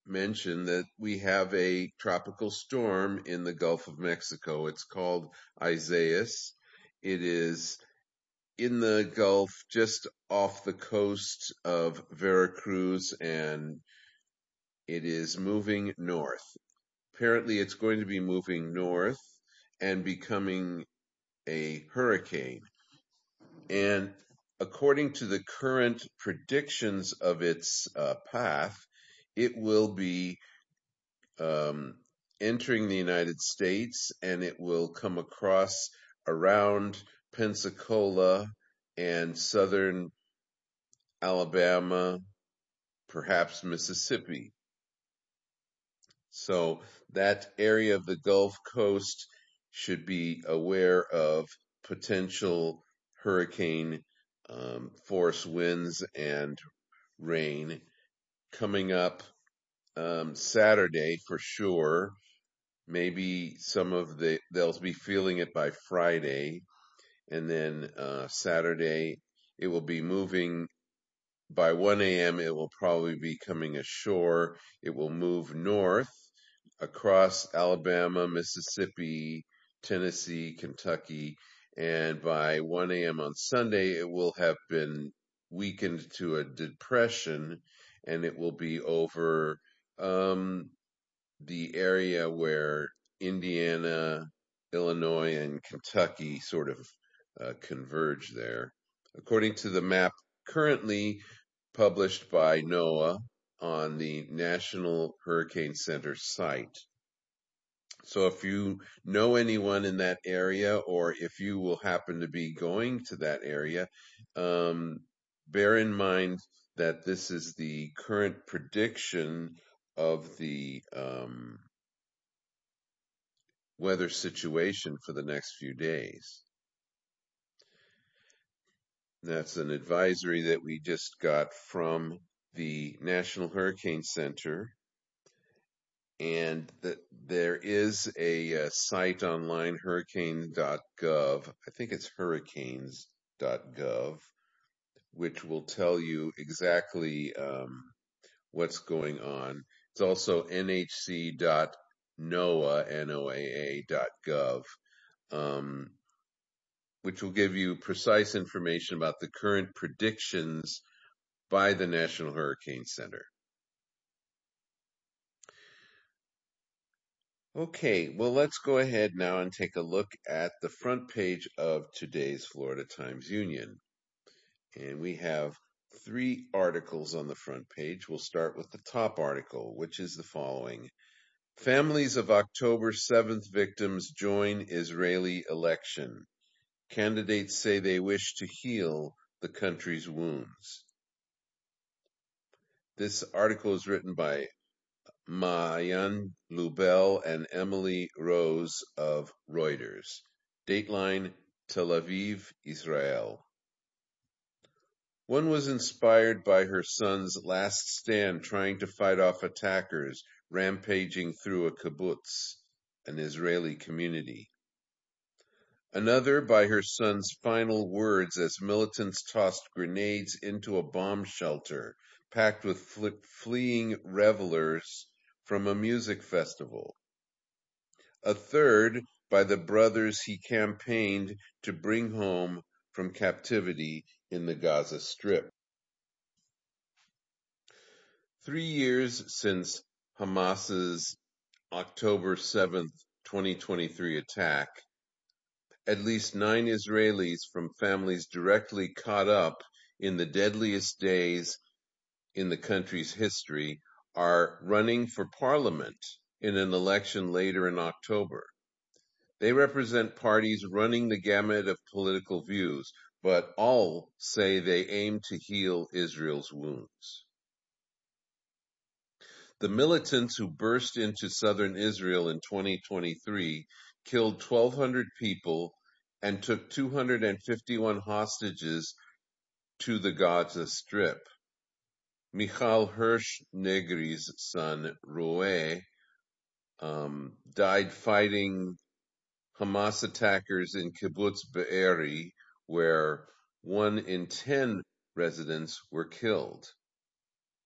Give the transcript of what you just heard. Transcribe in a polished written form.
mention that we have a tropical storm in the Gulf of Mexico. It's called Isaias. It is in the Gulf, just off the coast of Veracruz, and it is moving north. Apparently, it's going to be moving north and becoming a hurricane. And according to the current predictions of its path, it will be entering the United States, and it will come across around Pensacola and southern Alabama, perhaps Mississippi. So that area of the Gulf Coast should be aware of potential hurricane force winds and rain coming up Saturday for sure. Maybe they'll be feeling it by Friday, and then Saturday it will be moving. By 1 a.m., it will probably be coming ashore. It will move north across Alabama, Mississippi, Tennessee, Kentucky, and by 1 a.m. on Sunday, it will have been weakened to a depression, and it will be over the area where Indiana, Illinois, and Kentucky sort of converge there. According to the map currently published by NOAA on the National Hurricane Center site. So if you know anyone in that area, or if you will happen to be going to that area, bear in mind that this is the current prediction of the weather situation for the next few days. That's an advisory that we just got from the National Hurricane Center. And there is a site online, hurricane.gov. I think it's hurricanes.gov, which will tell you exactly what's going on. It's also nhc.noaa, NOAA.gov, which will give you precise information about the current predictions by the National Hurricane Center. Okay, well, let's go ahead now and take a look at the front page of today's Florida Times-Union. And we have 3 articles on the front page. We'll start with the top article, which is the following. Families of October 7th victims join Israeli election. Candidates say they wish to heal the country's wounds. This article is written by Maayan Lubell and Emily Rose of Reuters. Dateline, Tel Aviv, Israel. One was inspired by her son's last stand trying to fight off attackers rampaging through a kibbutz, an Israeli community. Another by her son's final words as militants tossed grenades into a bomb shelter packed with fleeing revelers from a music festival. A third by the brothers he campaigned to bring home from captivity in the Gaza Strip. 3 years since Hamas's October 7th, 2023 attack, at least 9 Israelis from families directly caught up in the deadliest days in the country's history are running for parliament in an election later in October. They represent parties running the gamut of political views, but all say they aim to heal Israel's wounds. The militants who burst into southern Israel in 2023 killed 1,200 people and took 251 hostages to the Gaza Strip. Michal Hirsch Negri's son, Roeh, died fighting Hamas attackers in Kibbutz Be'eri, where 1 in 10 residents were killed.